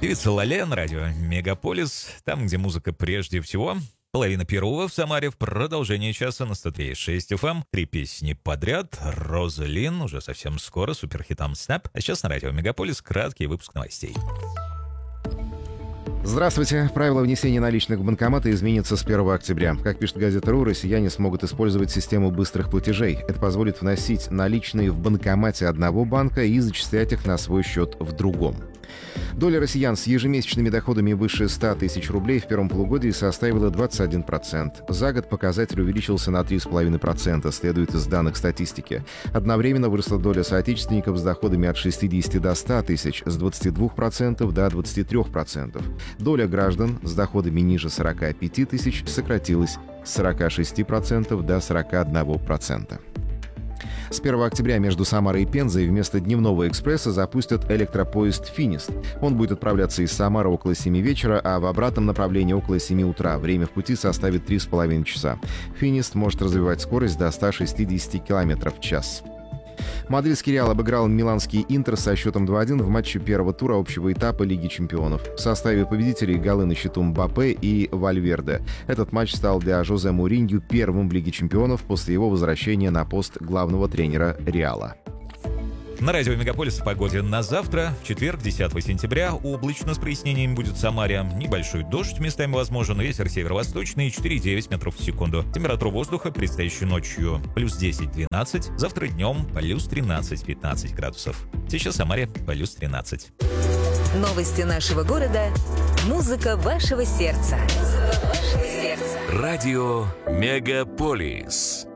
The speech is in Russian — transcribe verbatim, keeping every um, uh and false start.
Певица Лален, радио Мегаполис, там, где музыка прежде всего. Половина первого в Самаре, в продолжение часа на сто три и шесть эф эм. Три песни подряд. Розалин, уже совсем скоро, суперхитом Snap. А сейчас на радио Мегаполис краткий выпуск новостей. Здравствуйте. Правила внесения наличных в банкоматы изменятся с первого октября. Как пишет газета РУ, россияне смогут использовать систему быстрых платежей. Это позволит вносить наличные в банкомате одного банка и зачислять их на свой счет в другом. Доля россиян с ежемесячными доходами выше ста тысяч рублей в первом полугодии составила двадцать один процент. За год показатель увеличился на три целых пять десятых процента, следует из данных статистики. Одновременно выросла доля соотечественников с доходами от шестидесяти до ста тысяч с двадцати двух процентов до двадцати трёх процентов. Доля граждан с доходами ниже сорока пяти тысяч сократилась с сорока шести процентов до сорока одного процента. С первого октября между Самарой и Пензой вместо дневного экспресса запустят электропоезд «Финист». Он будет отправляться из Самары около семи вечера, а в обратном направлении около семи утра. Время в пути составит три с половиной часа. «Финист» может развивать скорость до ста шестидесяти километров в час. Мадридский «Реал» обыграл миланский «Интер» со счетом два один в матче первого тура общего этапа Лиги чемпионов. В составе победителей голы на счету Мбаппе и Вальверде. Этот матч стал для Жозе Муринью первым в Лиге чемпионов после его возвращения на пост главного тренера «Реала». На радио Мегаполис о погоде на завтра, в четверг, десятого сентября, облачно с прояснениями будет в Самаре. Небольшой дождь местами возможен, ветер северо-восточный четыре и девять метров в секунду. Температура воздуха предстоящей ночью плюс десять-двенадцать, завтра днем плюс тринадцать-пятнадцать градусов. Сейчас в Самаре плюс тринадцать. Новости нашего города. Музыка вашего сердца. Музыка вашего сердца. Радио Мегаполис.